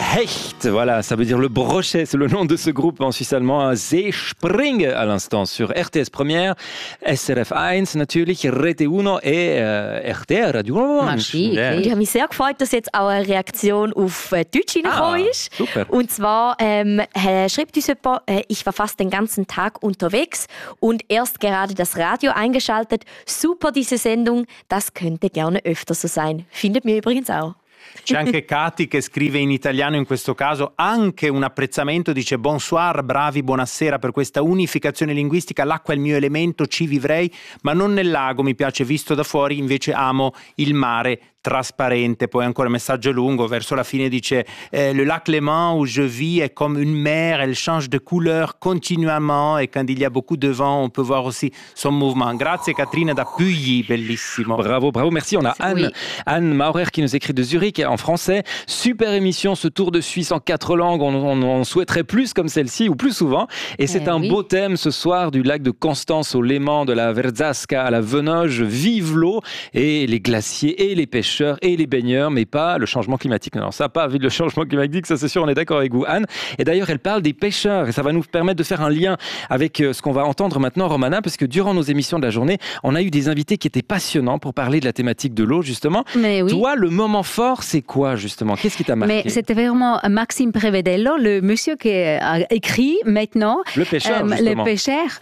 Hecht, voilà, ça veut dire le brochet, c'est le nom de ce groupe en suisse allemand. Seespringe à l'instant sur RTS Première, SRF 1 natürlich, Rete Uno et RTR Radio 1. Ich habe mich sehr gefreut, dass jetzt auch eine Reaktion auf Deutsch reingekommen ist. Super. Und zwar schreibt uns jemand, ich war fast den ganzen Tag unterwegs und erst gerade das Radio eingeschaltet. Super diese Sendung, das könnte gerne öfter so sein. Findet mir übrigens auch. C'è anche Katy che scrive in italiano in questo caso anche un apprezzamento, dice bonsoir, bravi, buonasera per questa unificazione linguistica, l'acqua è il mio elemento, ci vivrei, ma non nel lago, mi piace visto da fuori, invece amo il mare trasparente. Poi ancora un messaggio lungo, verso la fine dice le lac Léman où je vis est comme une mer, elle change de couleur continuellement et quand il y a beaucoup de vent on peut voir aussi son mouvement. Grazie Katrina da Puyi, bellissimo. Bravo, bravo, merci. On a Anne Maurer qui nous écrit de Zurich en français. Super émission, ce tour de Suisse en 4 langues, on souhaiterait plus comme celle-ci ou plus souvent. Et c'est un beau thème ce soir, du lac de Constance au Léman, de la Verzasca à la Venoge. Vive l'eau et les glaciers et les pêcheurs et les baigneurs, mais pas le changement climatique. Non, ça n'a pas vu le changement climatique, ça c'est sûr, on est d'accord avec vous, Anne. Et d'ailleurs, elle parle des pêcheurs, et ça va nous permettre de faire un lien avec ce qu'on va entendre maintenant, Romana, parce que durant nos émissions de la journée, on a eu des invités qui étaient passionnants pour parler de la thématique de l'eau, justement. Mais oui. Toi, le moment fort, c'est quoi, justement? Qu'est-ce qui t'a marqué? Mais c'était vraiment Maxime Prevedello, le monsieur qui a écrit maintenant. Le pêcheur, justement. Le pêcheur.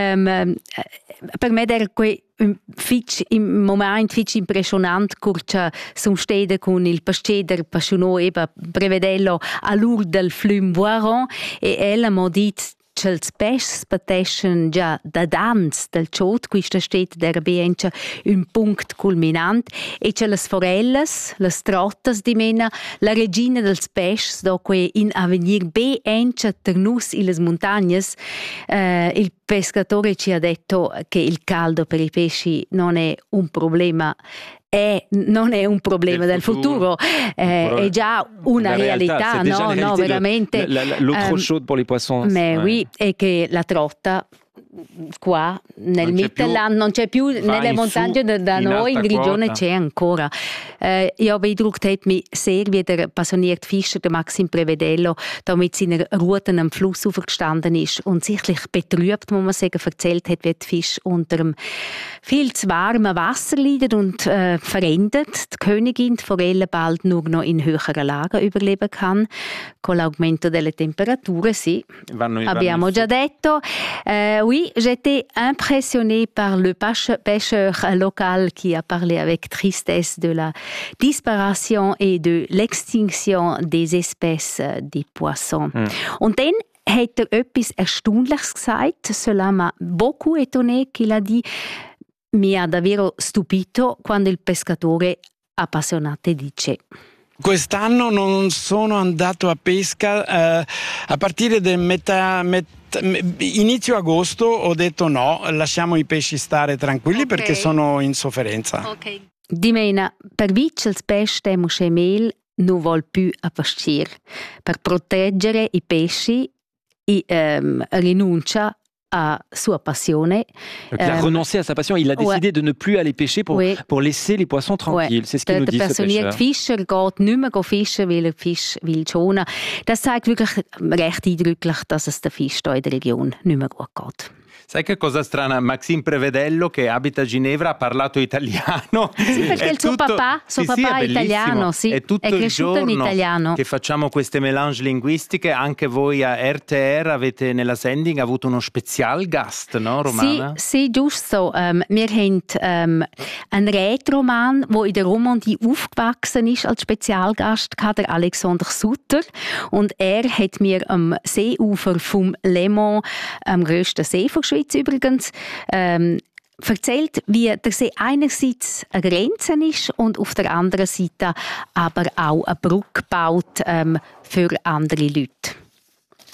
Per me era im moment fitch impressionant curcia son stede con il pasceder passionò eba Prevedello a l'ur del flum Boiron e ella m'ha dit Chels pes pateschen già da dans del ciot questa stet der biencha un punct culminant e che las forelles, las trottas di mena, la regina dels pes do que in avenir biencha ternus illes montagnes. Il pescatore ci ha detto che il caldo per i pesci non è un problema. Non è un problema del futuro, è già una realtà, no, veramente. L'eau trop chaude pour les poissons. Mais oui, e che la trotta qua nel Mittelland non c'è più, nelle montagne da noi in Grigione c'è ancora. Ich habe Eindruck, hat mich sehr wieder passioniert Fischer, der Maxim Prevedello, da mit seiner Routen am Fluss aufgestanden ist und sichtlich betrübt, muss man sagen, erzählt hat, wie die Fische unter dem viel zu warmen Wasser leiden und verendet. Die Königin, die Forelle, bald nur noch in höheren Lagen überleben kann. Con l'aumento delle temperature, sì. Abbiamo già detto. Oui, j'étais impressionnée par le pêcheur local qui a parlé avec tristesse de la disparition et de l'extinction des espèces des poissons. Und dann hat etwas Erstaunliches gesagt. Cela m'a beaucoup étonné qu'il a dit mi ha davvero stupito quando il pescatore appassionato dice: quest'anno non sono andato a pesca a partire da inizio agosto ho detto no, lasciamo i pesci stare tranquilli perché sono in sofferenza. Okay. Dimena, per vincere il pesce muscemel non vuol più a pescire. Per proteggere i pesci rinuncia à sa passion. Il a renoncé à sa passion. Il a décidé de ne plus aller pêcher pour laisser les poissons tranquilles. C'est ce qu'il nous dit, ce pêcheur. Der passionierte Fischer geht nicht mehr fischen, weil er Fisch will schonen. Das zeigt wirklich recht eindrücklich, dass es den Fisch hier in der Region nicht mehr gut geht. Sai che cosa strana? Maxime Prevedello, che abita a Ginevra, ha parlato italiano. Sì, perché il suo papà è italiano, sì. È tutto il giorno in italiano che facciamo queste mélange linguistiche. Anche voi a RTR avete nella sending avuto uno Spezialgast, no, Romana? Sì, giusto. Wir haben einen Rätroman, der in der Romandie aufgewachsen ist als Spezialgast, der Alexander Sutter. Und er hat mir am Seeufer vom Léman, am grössten See von Schweiz übrigens, erzählt, wie der See einerseits eine Grenze ist und auf der anderen Seite aber auch eine Brücke baut für andere Leute.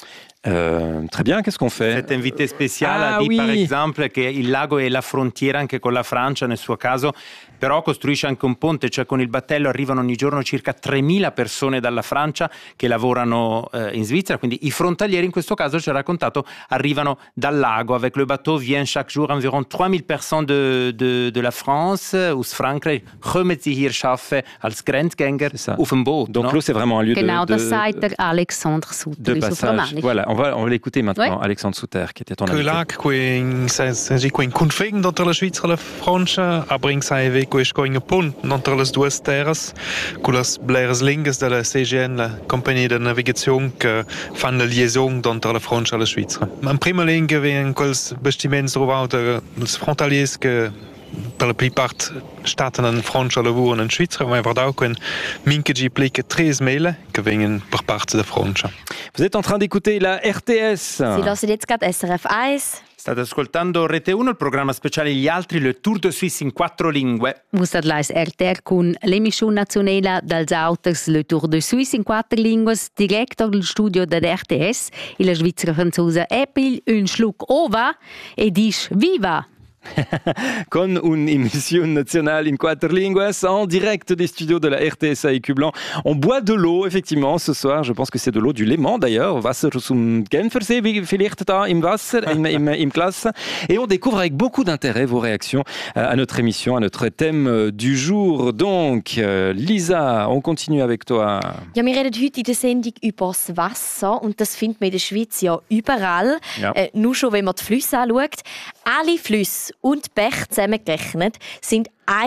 Très bien, qu'est-ce qu'on fait? Cet invité spécial a dit par exemple che il lago è la frontiera anche con la Francia nel suo caso, però costruisce anche un ponte, cioè con il battello arrivano ogni giorno circa 3.000 persone dalla Francia che lavorano in Svizzera, quindi i frontalieri in questo caso ci ha raccontato arrivano dal lago. Avec le bateau viennent chaque jour environ 3.000 personnes de la France, aus Frankreich, kommen sie hier arbeiten als Grenzgänger auf dem Boot. Donc l'eau c'est vraiment un lieu genau, das sagt der Alexandre Sutter. De passage. Voilà, on va l'écouter maintenant, Alexandre Sutter, qui était ton invité. Quel lac qui confine entre la Svizzera e la Francia, aber in sai questo è un ponte entre le due terras, con le bleres lingues della CGN, la compagnia di navigazione che fanno la liaison entre la Francia e la Svizzera. In prima linea vengono quei bastimenti trovati dai frontaliers che per la plupart stanno in Francia e lavorano in Svizzera, ma è auch un minchegi plica 3.000 che vengono per parte della Francia. Vous êtes en train d'écouter la RTS. Sie hören jetzt gerade SRF 1. State ascoltando Rete 1, il programma speciale Gli Altri, le Tour de Suisse in 4 lingue. Vous êtes là RTR con l'emissione nazionale dels auters, le Tour de Suisse in 4 lingue, director del studio da RTS, e la Svizzera franzosa Epil un schluck ova e dice viva! Con un'émission nationale in 4 lingues, en direct des studios de la RTS à Écu-Blanc. On boit de l'eau, effectivement, ce soir. Je pense que c'est de l'eau du Léman, d'ailleurs. Wasser zum Genfersee, vielleicht da im Wasser, im Glas. Et on découvre avec beaucoup d'intérêt vos réactions à notre émission, à notre thème du jour. Donc, Lisa, on continue avec toi. Ja, wir reden heute in der Sendung über das Wasser und das findet man in der Schweiz ja überall. Ja. Nur schon, wenn man die Flüsse anschaut. Alle Flüsse und Bäche zusammengerechnet sind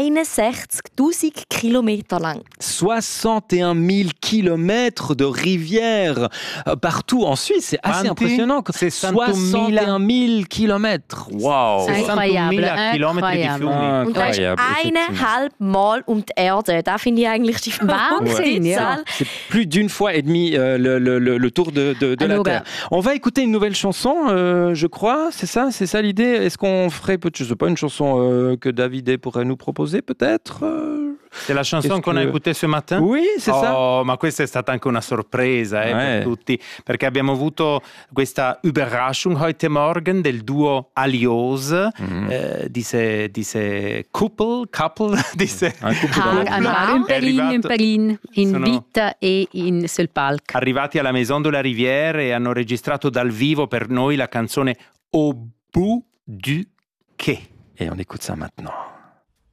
61.000 Kilometer lang. 61 000 kilomètres de rivières partout en Suisse. C'est assez impressionnant. 61 000 kilomètres. Wow. 61.000 Kilometer di fiumi. Und das ist 1,5 Mal um die Erde. Das finde ich eigentlich die Wahnsinn, ja. C'est plus d'une fois et demie le tour de la Terre. On va écouter une nouvelle chanson, je crois. C'est ça l'idée. Est-ce qu'on ferait, je sais pas, une chanson que Davide pourrait nous proposer peut-être? C'est la chanson qu'on a écoutée ce matin? Oui, c'est ça. Oh, ma questa è stata anche una sorpresa per tutti, perché abbiamo avuto questa Überraschung heute Morgen del duo Alios, diese couple, diese in Berlin, in Vita e in sul palco. Arrivati alla Maison de la Rivière e hanno registrato dal vivo per noi la canzone Au bout du quai. Et on écoute ça maintenant.